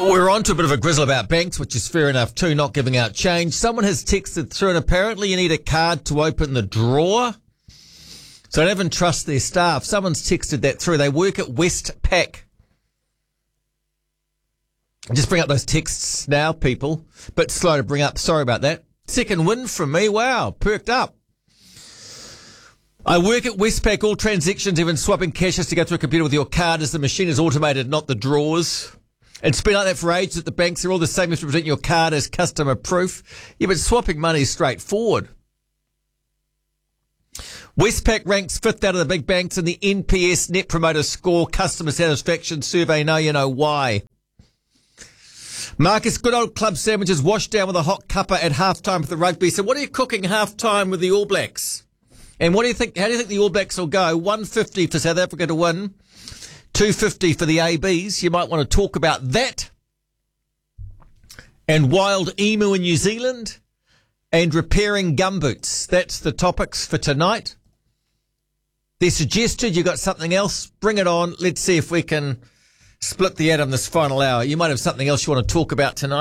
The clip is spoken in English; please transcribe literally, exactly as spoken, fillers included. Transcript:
We're on to a bit of a grizzle about banks, which is fair enough too, not giving out change. Someone has texted through, and apparently you need a card to open the drawer. So don't even trust their staff. Someone's texted that through. They work at Westpac. Just bring up those texts now, people. Bit slow to bring up. Sorry about that. Second win from me. Wow, perked up. I work at Westpac. All transactions, even swapping cash, has to go through a computer with your card, as the machine is automated, not the drawers. It's been like that for ages at the banks. They're all the same. You have to present your card as customer proof. Yeah, but swapping money is straightforward. Westpac ranks fifth out of the big banks in the N P S Net Promoter Score Customer Satisfaction Survey. Now you know why. Marcus, good old club sandwiches washed down with a hot cuppa at halftime for the rugby. So what are you cooking halftime with the All Blacks? And what do you think? How do you think the All Blacks will go? one fifty for South Africa to win. two fifty for the A Bs. You might want to talk about that. And wild emu in New Zealand. And repairing gumboots. That's the topics for tonight. They suggested you got something else. Bring it on. Let's see if we can split the atom this final hour. You might have something else you want to talk about tonight.